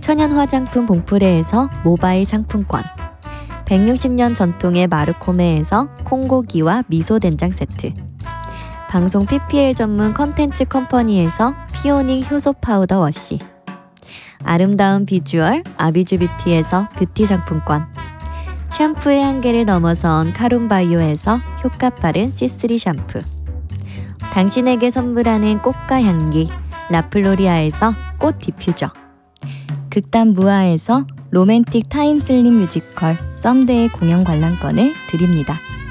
천연 화장품 봉프레에서 모바일 상품권, 160년 전통의 마르코메에서 콩고기와 미소된장 세트, 방송 PPL 전문 컨텐츠 컴퍼니에서 피오닉 효소 파우더 워시, 아름다운 비주얼 아비주뷰티에서 뷰티 상품권, 샴푸의 한계를 넘어선 카론바이오에서 효과 빠른 C3 샴푸, 당신에게 선물하는 꽃과 향기 라플로리아에서 꽃 디퓨저, 극단 무아에서 로맨틱 타임슬립 뮤지컬 썸데이 공연 관람권을 드립니다.